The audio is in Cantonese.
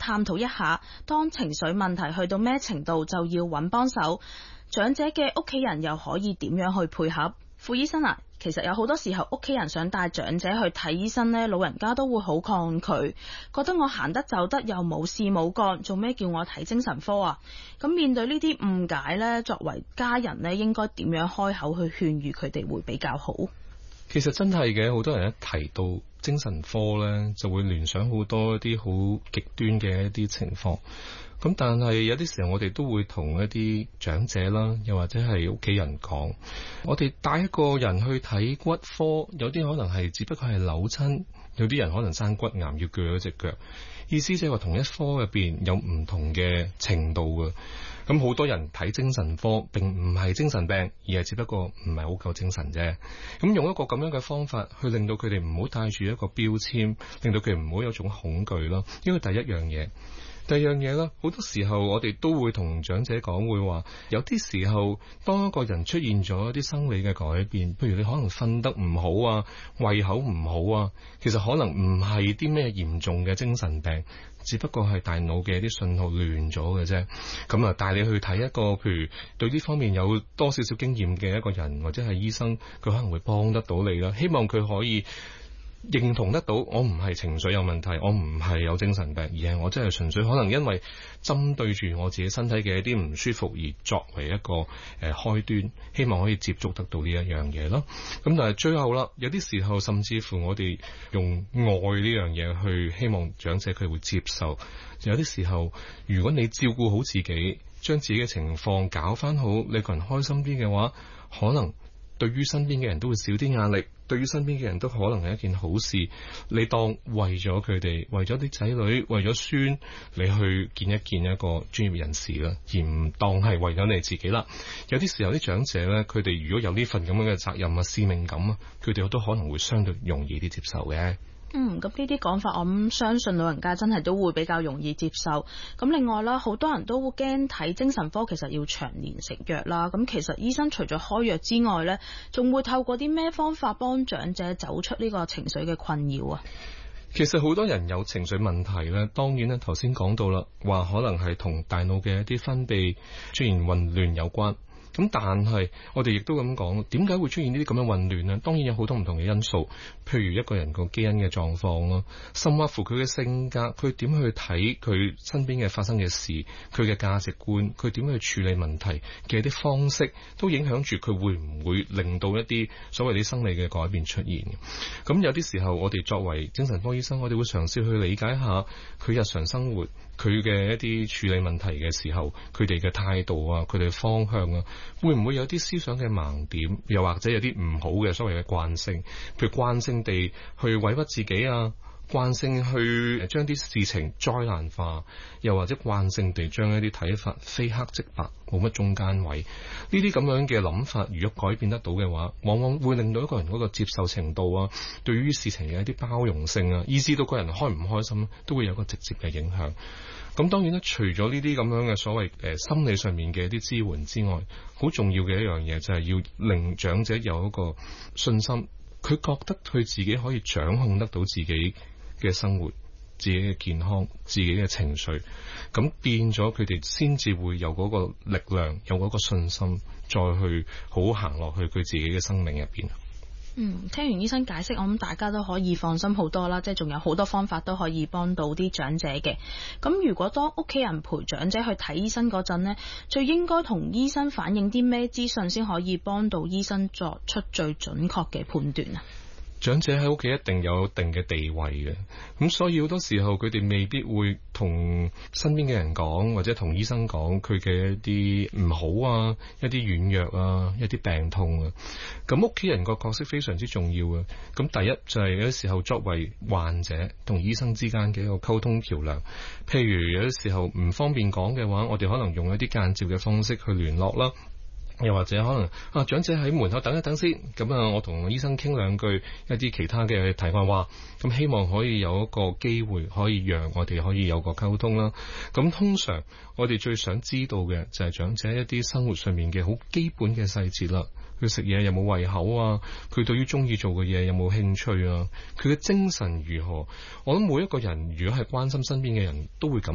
探討一下，當情緒問題去到咩程度就要揾幫手，長者嘅屋企人又可以點樣去配合？傅醫生啊，其實有好多時候屋企人想帶長者去睇醫生呢，老人家都會好抗拒，覺得我行得走得又冇事冇幹，做咩叫我睇精神科啊？咁面對呢啲誤解呢，作為家人呢，應該點樣開口去勸喻佢哋會比較好？ 其實真係嘅，好多人一提到精神科呢，就會聯想好多一啲好極端嘅一啲情況。咁但係有啲時候我哋都會同一啲長者啦，又或者係屋企人講，我哋帶一個人去睇骨科，有啲可能係只不過係扭親，有啲人可能生骨癌要鋸咗隻腳。意思即係話同一科入邊有唔同嘅程度嘅。咁好多人睇精神科並唔係精神病，而係只不過唔係好夠精神啫。咁用一個咁樣嘅方法去令到佢哋唔好帶住一個標籤，令到佢哋唔好有種恐懼咯。呢個第一樣嘢。第二樣嘢啦，好多時候我哋都會同長者講，會話有啲時候當一個人出現咗一啲生理嘅改變，譬如你可能瞓得唔好啊，胃口唔好啊，其實可能唔係啲咩嚴重嘅精神病，只不過係大腦嘅一啲信號亂咗嘅啫。咁啊，帶你去睇一個譬如對呢方面有多少少經驗嘅一個人或者係醫生，佢可能會幫得到你啦。希望佢可以認同得到，我唔係情緒有問題，我唔係有精神病，而係我真係純粹可能因為針對住我自己身體嘅一啲唔舒服而作為一個開端，希望可以接觸得到呢一樣嘢咯。咁但係最後啦，有啲時候甚至乎我哋用愛呢樣嘢去希望長者佢會接受。有啲時候如果你照顧好自己，將自己嘅情況搞翻好，你個人開心啲嘅話，可能對於身邊嘅人都會少啲壓力，對於身邊嘅人都可能係一件好事。你當為咗佢哋，為咗啲仔女，為咗孫，你去見一見一個專業人士啦，而唔當係為咗你自己啦。有啲時候啲長者呢，佢哋如果有呢份咁樣嘅責任啊、使命感啊，佢哋都可能會相對容易啲接受嘅。 咁呢啲講法，我相信老人家真係都會比較容易接受。咁另外啦，好多人都會驚睇精神科，其實要長年食藥啦。咁其實醫生除咗開藥之外呢，仲會透過啲咩方法幫長者走出呢個情緒嘅困擾啊？ 其實好多人有情緒問題咧，當然咧頭先講到啦，話可能係同大腦嘅一啲分泌出現混亂有關。咁但係我哋亦都咁講，點解會出現呢啲咁嘅混亂呢？當然有好多唔同嘅因素，譬如一個人個基因嘅狀況咯，甚或乎佢嘅性格，佢點去睇佢身邊嘅發生嘅事，佢嘅價值觀，佢點去處理問題嘅一啲方式，都影響住佢會唔會令到一啲所謂啲生理嘅改變出現。咁有啲時候我哋作為精神科醫生，我哋會嘗試去理解下佢日常生活，佢嘅一啲處理問題嘅時候，佢哋嘅態度啊，佢哋嘅方向啊，會唔會有啲思想嘅盲點，又或者有啲唔好嘅所謂嘅慣性，譬如慣性地去委屈自己啊，慣性去將啲事情災難化，又或者慣性地將一啲睇法非黑即白，冇乜中間位。呢啲咁樣嘅諗法，如果改變得到嘅話，往往會令到一個人嗰個接受程度啊，對於事情嘅一啲包容性啊，以至到個人開唔開心，都會有個直接嘅影響。咁當然咧，除咗呢啲咁樣嘅所謂心理上面嘅一啲支援之外，好重要嘅一樣嘢就係要令長者有一個信心，佢覺得佢自己可以掌控得到自己嘅生活、自己嘅健康、自己嘅情緒，咁變咗佢哋先至會有嗰個力量，有嗰個信心，再去好行落去佢自己嘅生命入邊。 聽完醫生解釋，我諗大家都可以放心好多啦，即係仲有好多方法都可以幫到啲長者嘅。咁如果當屋企人陪長者去睇醫生嗰陣呢，最應該同醫生反映啲咩資訊先可以幫到醫生作出最準確嘅判斷啊？ 長者喺屋企一定有一定嘅地位嘅，咁所以好多時候佢哋未必會同身邊嘅人講，或者同醫生講佢嘅一啲唔好啊，一啲軟弱啊，一啲病痛啊。咁屋企人個角色非常之重要嘅。咁第一就係有啲時候作為患者同醫生之間嘅一個溝通橋樑，譬如有啲時候唔方便講嘅話，我哋可能用一啲間接嘅方式去聯絡啦。又或者可能長者喺門口等一等先，咁我同醫生傾兩句一啲其他嘅題外話，咁希望可以有一個機會可以讓我哋可以有個溝通啦。咁通常我哋最想知道嘅就係長者一啲生活上面嘅好基本嘅細節啦。佢食嘢有冇胃口啊？佢對於中意做嘅嘢有冇興趣啊？佢嘅精神如何？我諗每一個人如果係關心身邊嘅人都會感